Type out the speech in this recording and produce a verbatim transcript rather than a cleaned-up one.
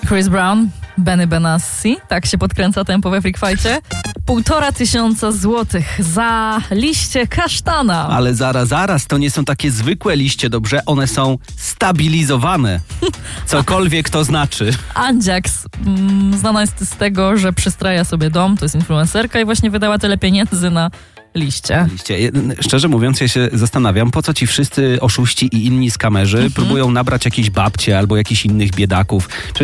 Chris Brown, Benny Benassi, tak się podkręca tempo we Freak Fight'cie. Półtora tysiąca złotych za liście kasztana. Ale zaraz, zaraz, to nie są takie zwykłe liście, dobrze? One są stabilizowane. Cokolwiek to znaczy. Andziaks mm, znana jest z tego, że przystraja sobie dom, to jest influencerka i właśnie wydała tyle pieniędzy na liście. liście. Szczerze mówiąc, ja się zastanawiam, po co ci wszyscy oszuści i inni skamerzy mhm. próbują nabrać jakieś babcie albo jakichś innych biedaków.